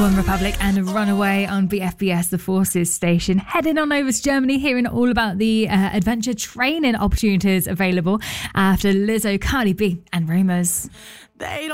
One Republic and Runaway on BFBS, the Forces station. Heading on over to Germany, hearing all about the adventure training opportunities available after Lizzo, Cardi B and Rumors.